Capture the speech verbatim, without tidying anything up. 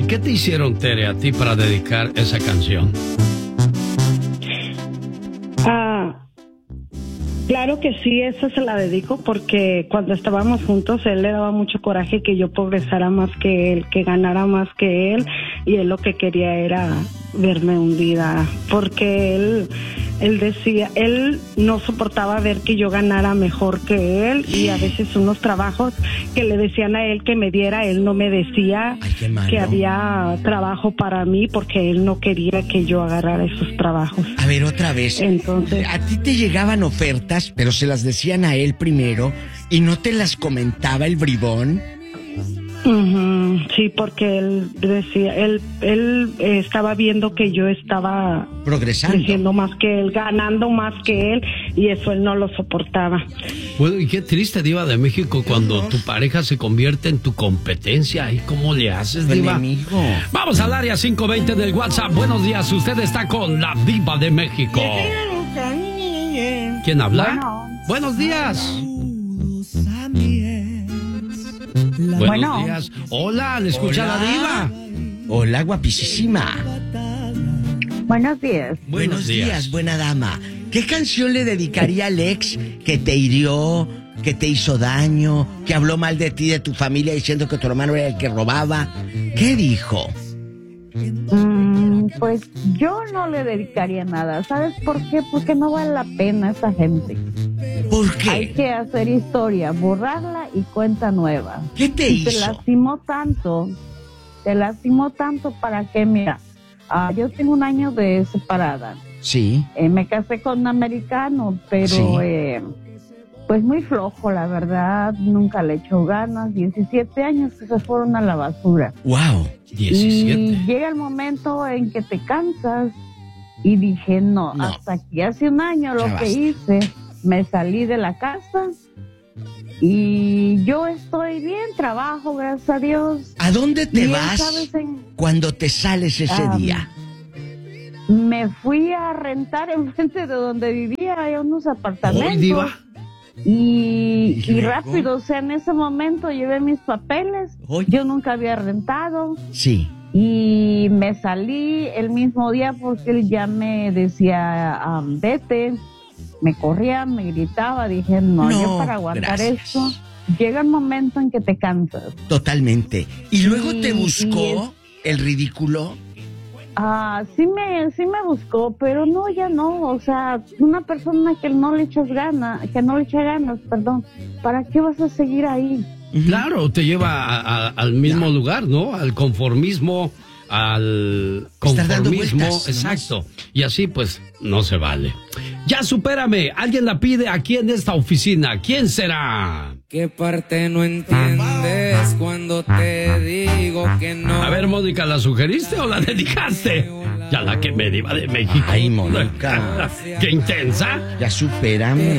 qué te hicieron, Tere, a ti para dedicar esa canción? Ah, claro que sí, esa se la dedico porque cuando estábamos juntos él le daba mucho coraje que yo progresara más que él, que ganara más que él, y él lo que quería era verme hundida, porque él él decía, él no soportaba ver que yo ganara mejor que él, y a veces unos trabajos que le decían a él que me diera, él no me decía. Ay, qué malo. Que había trabajo para mí porque él no quería que yo agarrara esos trabajos. A ver, otra vez. Entonces, a ti te llegaban ofertas, pero se las decían a él primero y no te las comentaba el bribón. uh-huh, sí, porque él decía, él él eh, estaba viendo que yo estaba progresando, creciendo más que él, ganando más que él, y eso él no lo soportaba. Bueno, y qué triste, Diva de México, cuando tu pareja se convierte en tu competencia. ¿Y cómo le haces, tu Diva? enemigo. Vamos al área cinco veinte del WhatsApp. Buenos días, usted está con la Diva de México. ¿Quién habla? Bueno. Buenos días. Buenos Bueno. días. Hola, ¿le escucha Hola. la Diva? Hola, guapísima. Buenos días. Buenos días, buena dama. ¿Qué canción le dedicaría al ex que te hirió, que te hizo daño, que habló mal de ti, de tu familia, diciendo que tu hermano era el que robaba? ¿Qué dijo? Mm, pues yo no le dedicaría nada. ¿Sabes por qué? Porque no vale la pena esa gente. ¿Por Hay qué? que hacer historia, borrarla y cuenta nueva. ¿Qué te Y te hizo? lastimó tanto, te lastimó tanto para que, mira, ah, yo tengo un año de separada. Sí. Eh, me casé con un americano, pero Sí. eh, pues muy flojo, la verdad, nunca le echó ganas. diecisiete años que se fueron a la basura. Wow. diecisiete. Y llega el momento en que te cansas y dije, no, No. hasta aquí hace un año lo Ya que basta. hice, me salí de la casa y yo estoy bien, trabajo, gracias a Dios. ¿A dónde te Y él, vas ¿sabes? En- cuando te sales ese Ah, día? me fui a rentar enfrente de donde vivía, hay unos apartamentos. Hoy, Diva. Y, ¿Y y luego? rápido, o sea, en ese momento llevé mis papeles, Oye. yo nunca había rentado Sí. y me salí el mismo día porque él ya me decía, ah, vete, me corría, me gritaba, dije, no, No, yo para aguantar gracias. esto, llega el momento en que te cansas. Totalmente. ¿Y luego te Y- buscó el ridículo? Ah, sí me, sí me buscó, pero no, ya no, o sea, una persona que no le echas ganas, que no le echa ganas, perdón, ¿para qué vas a seguir ahí? Claro, te lleva a- a- al mismo lugar, ¿no? Al conformismo, al Estar dando conformismo, vueltas, exacto. Y así pues no se vale. Ya supérame, alguien la pide aquí en esta oficina. ¿Quién será? ¿Qué parte no entiendes cuando te digo que no? A ver, Mónica, ¿la sugeriste o la dedicaste? Ya la que me Diva de México. Ay, Mónica. Qué intensa. Ya supérame.